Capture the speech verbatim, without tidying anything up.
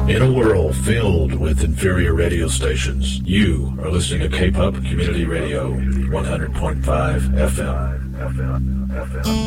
In a world filled with inferior radio stations, you are listening to K-Pop Community Radio, one hundred point five F M.